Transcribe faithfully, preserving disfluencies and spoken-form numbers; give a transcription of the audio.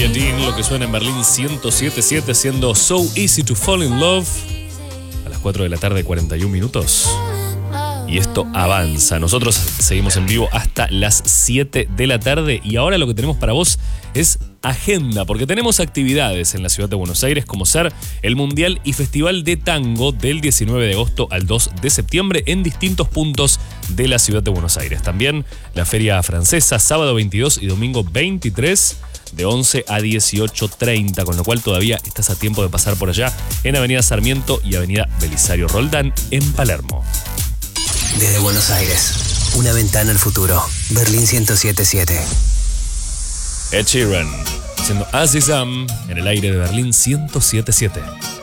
Medellín, lo que suena en Berlín ciento siete punto siete, siendo So Easy to Fall in Love a las cuatro de la tarde, cuarenta y un minutos. Y esto avanza. Nosotros seguimos en vivo hasta las siete de la tarde. Y ahora lo que tenemos para vos es agenda, porque tenemos actividades en la ciudad de Buenos Aires, como ser el Mundial y Festival de Tango del diecinueve de agosto al dos de septiembre en distintos puntos de la ciudad de Buenos Aires. También la Feria Francesa, sábado veintidós y domingo veintitrés, de once a dieciocho treinta, con lo cual todavía estás a tiempo de pasar por allá en Avenida Sarmiento y Avenida Belisario Roldán en Palermo. Desde Buenos Aires, una ventana al futuro. Berlín ciento siete punto siete. Ed Sheeran, haciendo As Is Am en el aire de Berlín ciento siete punto siete.